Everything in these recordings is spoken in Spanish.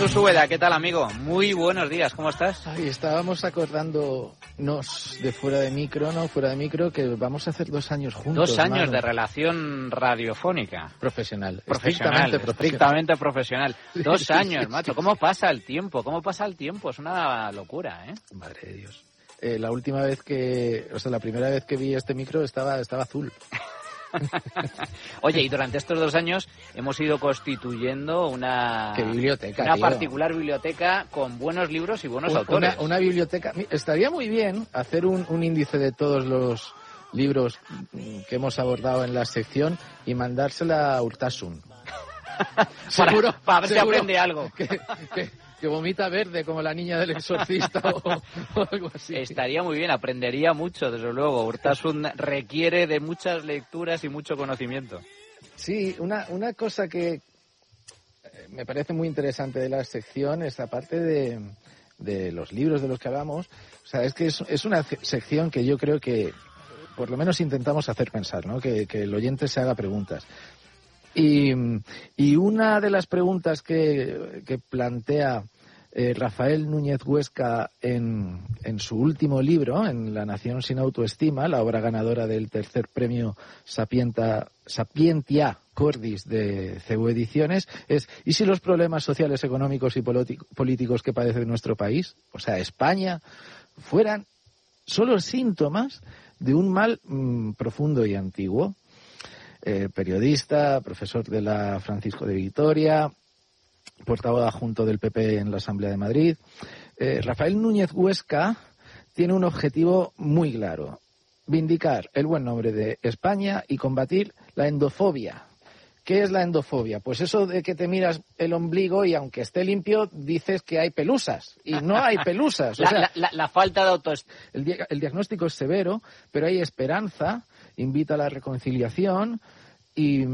Jesús Úbeda, ¿qué tal, amigo? Muy buenos días, ¿cómo estás? Ay, estábamos acordándonos de fuera de micro, que vamos a hacer 2 años juntos. 2 años, mano. de relación radiofónica. Profesional. Estrictamente profesional. 2 años, macho. ¿Cómo pasa el tiempo? Es una locura, ¿eh? Madre de Dios. La primera vez que vi este micro estaba azul. Oye, y durante estos 2 años hemos ido constituyendo una particular biblioteca con buenos libros y buenos autores. Una biblioteca. Estaría muy bien hacer un índice de todos los libros que hemos abordado en la sección y mandársela a Urtasun. para ver si aprende algo. Que vomita verde como la niña del exorcista o algo así. Estaría muy bien, aprendería mucho, desde luego. Urtasun requiere de muchas lecturas y mucho conocimiento. Sí, una cosa que me parece muy interesante de la sección es, aparte de los libros de los que hablamos, o sea, es que es una sección que yo creo que por lo menos intentamos hacer pensar, ¿no? Que el oyente se haga preguntas. Y una de las preguntas que plantea Rafael Núñez Huesca en su último libro, en La nación sin autoestima, la obra ganadora del tercer premio Sapientia Cordis de CEU Ediciones, es: ¿y si los problemas sociales, económicos y políticos que padece nuestro país, o sea, España, fueran solo síntomas de un mal profundo y antiguo? Periodista, profesor de la Francisco de Vitoria, portavoz adjunto del PP en la Asamblea de Madrid. Rafael Núñez Huesca tiene un objetivo muy claro: vindicar el buen nombre de España y combatir la endofobia. ¿Qué es la endofobia? Pues eso de que te miras el ombligo y aunque esté limpio dices que hay pelusas, y no hay pelusas. O sea, la falta de autoestima. El diagnóstico es severo, pero hay esperanza, invita a la reconciliación. Y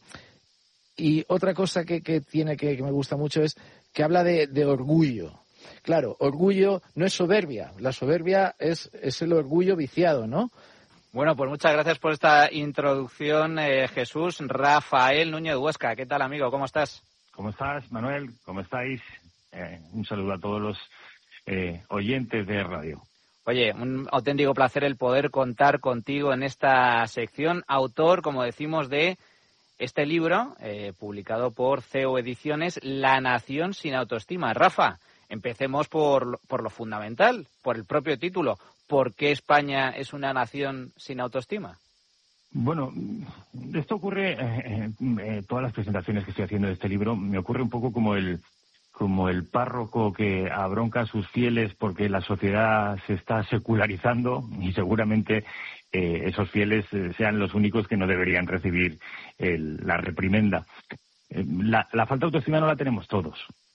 otra cosa que tiene que me gusta mucho es que habla de orgullo. Claro, orgullo no es soberbia. La soberbia es el orgullo viciado, ¿no? Bueno, pues muchas gracias por esta introducción, Jesús. Rafael Núñez Huesca, ¿qué tal, amigo? ¿Cómo estás? ¿Cómo estás, Manuel? ¿Cómo estáis? Un saludo a todos los oyentes de radio. Oye, un auténtico placer el poder contar contigo en esta sección. Autor, como decimos, de este libro, publicado por CEU Ediciones, La nación sin autoestima. Rafa, empecemos por lo fundamental, por el propio título. ¿Por qué España es una nación sin autoestima? Bueno, esto ocurre, todas las presentaciones que estoy haciendo de este libro, me ocurre un poco como el párroco que abronca a sus fieles porque la sociedad se está secularizando y seguramente esos fieles sean los únicos que no deberían recibir la reprimenda. La falta de autoestima no la tenemos todos.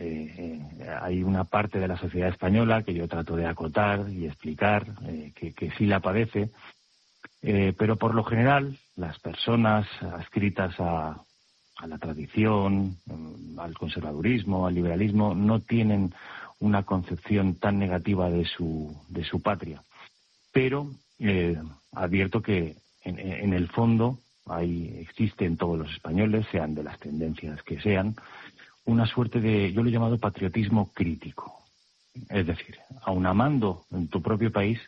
Hay una parte de la sociedad española que yo trato de acotar y explicar que sí la padece, pero por lo general las personas adscritas a la tradición, al conservadurismo, al liberalismo, no tienen una concepción tan negativa de su patria. Pero advierto que en el fondo existe en todos los españoles, sean de las tendencias que sean, una suerte de, yo lo he llamado patriotismo crítico. Es decir, aun amando en tu propio país,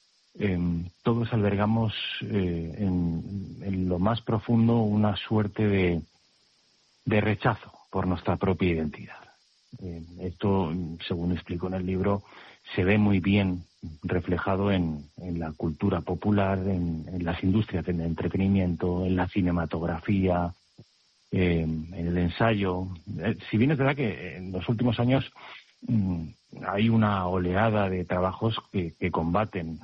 todos albergamos en lo más profundo una suerte de rechazo por nuestra propia identidad. Esto, según explico en el libro, se ve muy bien reflejado en la cultura popular, en las industrias del entretenimiento, en la cinematografía, en el ensayo. Si bien es verdad que en los últimos años hay una oleada de trabajos que combaten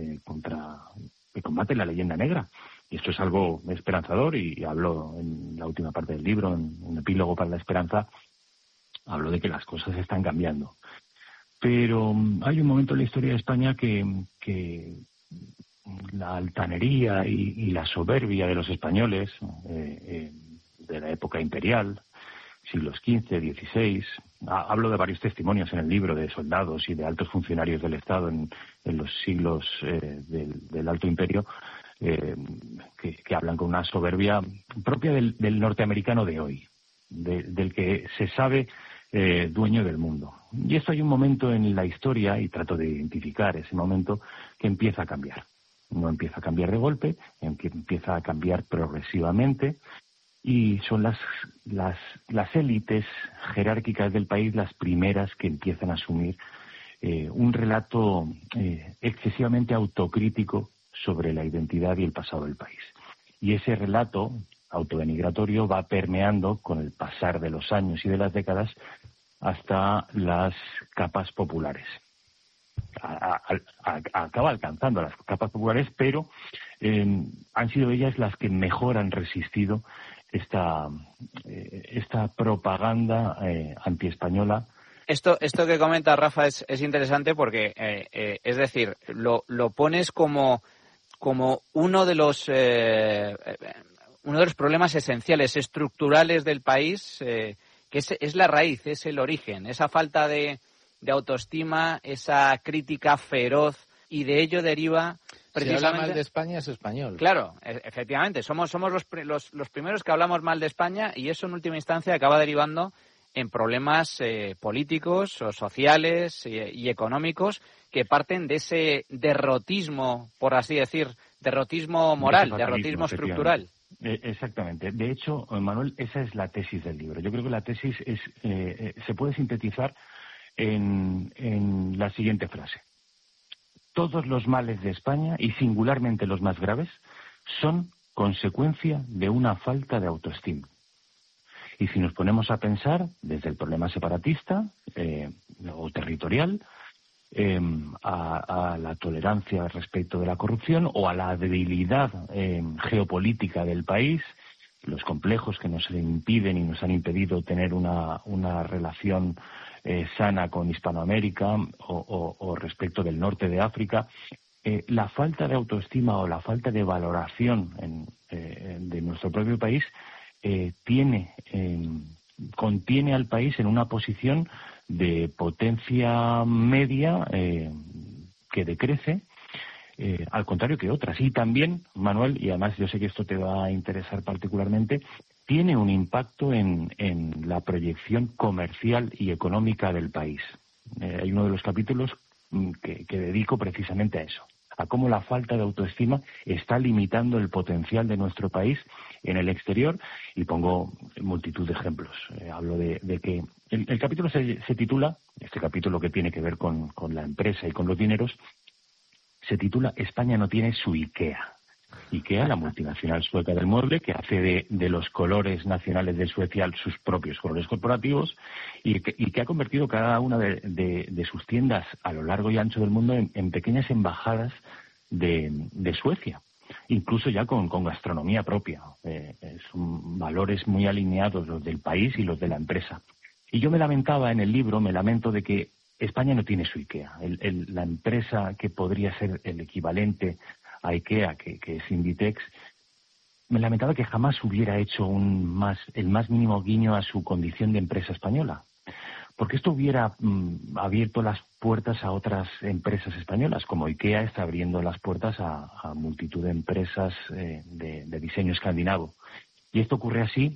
la leyenda negra. Y esto es algo esperanzador, y hablo en la última parte del libro, en un epílogo para la esperanza, hablo de que las cosas están cambiando. Pero hay un momento en la historia de España que la altanería y la soberbia de los españoles de la época imperial, siglos XV, XVI, hablo de varios testimonios en el libro de soldados y de altos funcionarios del Estado en los siglos del Alto Imperio, que hablan con una soberbia propia del norteamericano de hoy, del que se sabe dueño del mundo. Y esto hay un momento en la historia, y trato de identificar ese momento, que empieza a cambiar. No empieza a cambiar de golpe, empieza a cambiar progresivamente, y son las élites jerárquicas del país las primeras que empiezan a asumir un relato excesivamente autocrítico sobre la identidad y el pasado del país. Y ese relato autodenigratorio va permeando con el pasar de los años y de las décadas hasta las capas populares. Acaba alcanzando a las capas populares, pero han sido ellas las que mejor han resistido esta propaganda antiespañola. Esto que comenta Rafa es interesante porque, es decir, lo pones como uno de los problemas esenciales, estructurales del país, que es la raíz, es el origen, esa falta de autoestima, esa crítica feroz, y de ello deriva precisamente... Si habla mal de España es español. Claro, efectivamente, somos los primeros que hablamos mal de España, y eso en última instancia acaba derivando en problemas políticos o sociales y económicos que parten de ese derrotismo, por así decir, derrotismo moral, derrotismo estructural. Exactamente. De hecho, Manuel, esa es la tesis del libro. Yo creo que la tesis se puede sintetizar en la siguiente frase. Todos los males de España, y singularmente los más graves, son consecuencia de una falta de autoestima. Y si nos ponemos a pensar desde el problema separatista o territorial, a la tolerancia respecto de la corrupción o a la debilidad geopolítica del país, los complejos que nos impiden y nos han impedido tener una relación sana con Hispanoamérica o respecto del norte de África, la falta de autoestima o la falta de valoración de nuestro propio país contiene al país en una posición de potencia media que decrece, al contrario que otras. Y también, Manuel, y además yo sé que esto te va a interesar particularmente, tiene un impacto en la proyección comercial y económica del país. Hay uno de los capítulos que dedico precisamente a eso, a cómo la falta de autoestima está limitando el potencial de nuestro país en el exterior, y pongo multitud de ejemplos. Hablo de que el capítulo se titula, este capítulo que tiene que ver con la empresa y con los dineros, se titula España no tiene su IKEA. IKEA, la multinacional sueca del mueble, que hace de los colores nacionales de Suecia sus propios colores corporativos, y que ha convertido cada una de sus tiendas a lo largo y ancho del mundo en pequeñas embajadas de Suecia, incluso ya con gastronomía propia. Son valores muy alineados los del país y los de la empresa. Y yo me lamentaba en el libro, de que España no tiene su IKEA. La empresa que podría ser el equivalente a IKEA, que es Inditex, me lamentaba que jamás hubiera hecho el más mínimo guiño a su condición de empresa española. Porque esto hubiera abierto las puertas a otras empresas españolas, como IKEA está abriendo las puertas a multitud de empresas de diseño escandinavo. Y esto ocurre así,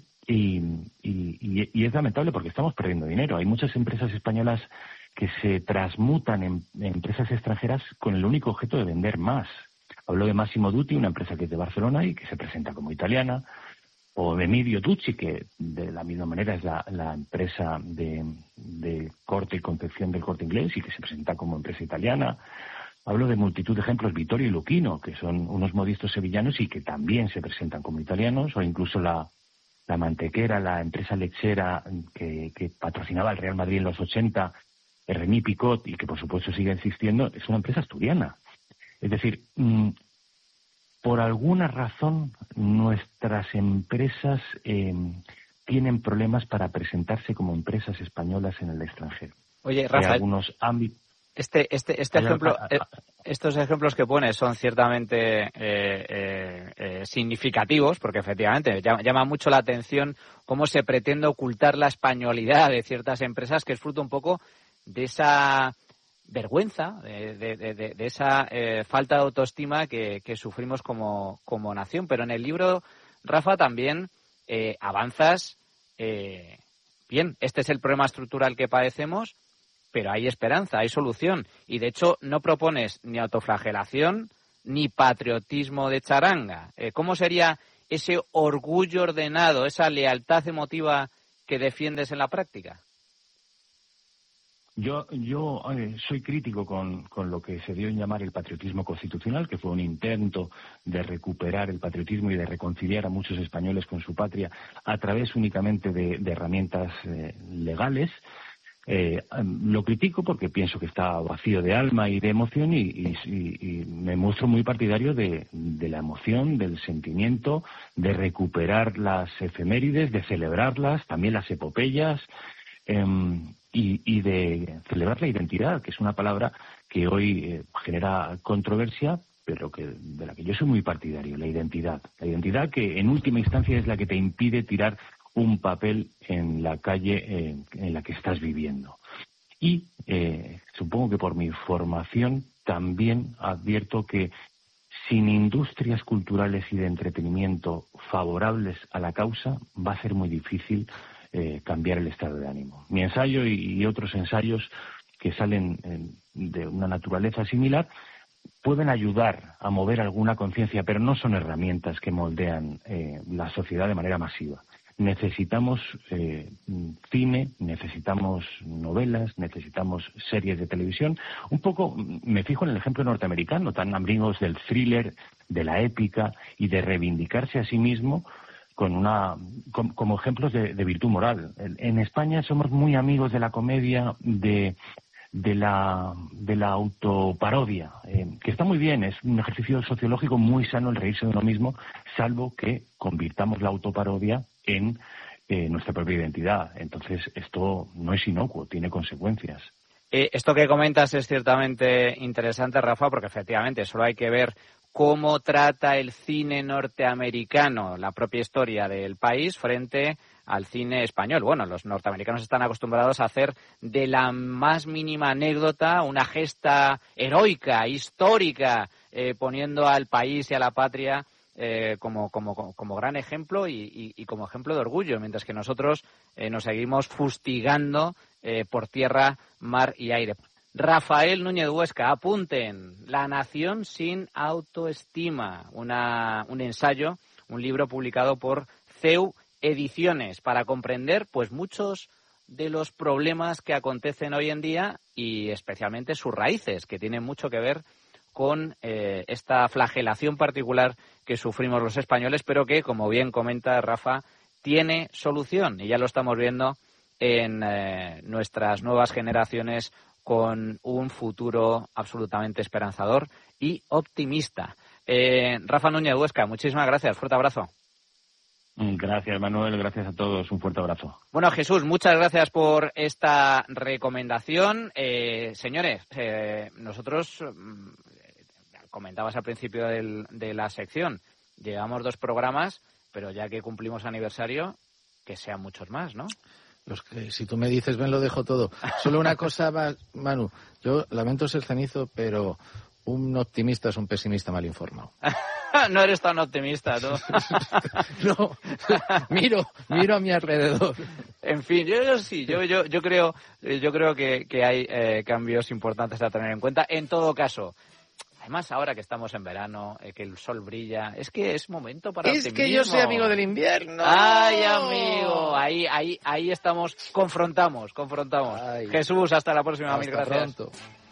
y es lamentable porque estamos perdiendo dinero. Hay muchas empresas españolas que se transmutan en empresas extranjeras con el único objeto de vender más. Hablo de Massimo Dutti, una empresa que es de Barcelona y que se presenta como italiana, o de Emilio Tucci, que de la misma manera es la empresa de corte y confección del Corte Inglés y que se presenta como empresa italiana. Hablo de multitud de ejemplos, Vittorio y Luchino, que son unos modistos sevillanos y que también se presentan como italianos, o incluso la mantequera, la empresa lechera que patrocinaba al Real Madrid en los 80, Rémy Picot, y que por supuesto sigue existiendo, es una empresa asturiana. Es decir, por alguna razón nuestras empresas tienen problemas para presentarse como empresas españolas en el extranjero. Oye, Rafael, hay algunos ámbitos. Estos ejemplos que pones son ciertamente significativos, porque efectivamente llama mucho la atención cómo se pretende ocultar la españolidad de ciertas empresas, que es fruto un poco de esa vergüenza, de esa falta de autoestima que sufrimos como nación. Pero en el libro, Rafa, también avanzas bien, este es el problema estructural que padecemos, pero hay esperanza, hay solución. Y de hecho no propones ni autoflagelación ni patriotismo de charanga. ¿Cómo sería ese orgullo ordenado, esa lealtad emotiva que defiendes en la práctica? Yo soy crítico con lo que se dio en llamar el patriotismo constitucional, que fue un intento de recuperar el patriotismo y de reconciliar a muchos españoles con su patria a través únicamente de herramientas legales. Lo critico porque pienso que está vacío de alma y de emoción y me muestro muy partidario de la emoción, del sentimiento, de recuperar las efemérides, de celebrarlas, también las epopeyas, y de celebrar la identidad, que es una palabra que hoy genera controversia, pero de la que yo soy muy partidario, la identidad que en última instancia es la que te impide tirar un papel en la calle en la que estás viviendo. Y supongo que por mi formación también advierto que sin industrias culturales y de entretenimiento favorables a la causa va a ser muy difícil cambiar el estado de ánimo. Mi ensayo y otros ensayos que salen de una naturaleza similar pueden ayudar a mover alguna conciencia, pero no son herramientas que moldean la sociedad de manera masiva. Necesitamos cine, necesitamos novelas, necesitamos series de televisión. Un poco me fijo en el ejemplo norteamericano, tan amigos del thriller, de la épica y de reivindicarse a sí mismo como ejemplos de virtud moral. En España somos muy amigos de la comedia, de la autoparodia, que está muy bien, es un ejercicio sociológico muy sano el reírse de uno mismo, salvo que convirtamos la autoparodia en nuestra propia identidad. Entonces, esto no es inocuo, tiene consecuencias. Esto que comentas es ciertamente interesante, Rafa, porque efectivamente solo hay que ver cómo trata el cine norteamericano la propia historia del país frente al cine español. Bueno, los norteamericanos están acostumbrados a hacer de la más mínima anécdota una gesta heroica, histórica, poniendo al país y a la patria como gran ejemplo y como ejemplo de orgullo, mientras que nosotros nos seguimos fustigando por tierra, mar y aire. Rafael Núñez Huesca, apunten, La nación sin autoestima, un ensayo, un libro publicado por CEU Ediciones, para comprender pues muchos de los problemas que acontecen hoy en día y especialmente sus raíces, que tienen mucho que ver con esta flagelación particular que sufrimos los españoles, pero que, como bien comenta Rafa, tiene solución, y ya lo estamos viendo en nuestras nuevas generaciones, con un futuro absolutamente esperanzador y optimista. Rafa Núñez Huesca, muchísimas gracias. Fuerte abrazo. Gracias, Manuel. Gracias a todos. Un fuerte abrazo. Bueno, Jesús, muchas gracias por esta recomendación. Señores, nosotros, comentabas al principio de la sección, llevamos 2 programas, pero ya que cumplimos aniversario, que sean muchos más, ¿no? Si tú me dices, ven, lo dejo todo. Solo una cosa más, Manu. Yo lamento ser cenizo, pero un optimista es un pesimista mal informado. No eres tan optimista, ¿no? No, miro a mi alrededor. En fin, yo creo que hay cambios importantes a tener en cuenta. En todo caso, además ahora que estamos en verano, que el sol brilla, es que es momento para optimismo. Es que yo soy amigo del invierno. Ay, amigo, ahí estamos, confrontamos. Ay. Jesús, hasta la próxima, Hasta mil gracias. Pronto.